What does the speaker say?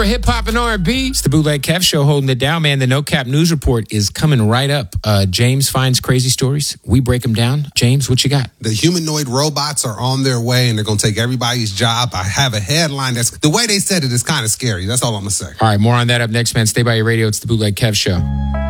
For hip hop and R&B, it's the Bootleg Kev Show holding it down, man. The No Cap News Report is coming right up. James finds crazy stories. We break them down. James, what you got? The humanoid robots are on their way, and they're going to take everybody's job. I have a headline that's the way they said it is kind of scary. That's all I'm going to say. All right, more on that up next, man. Stay by your radio. It's the Bootleg Kev Show.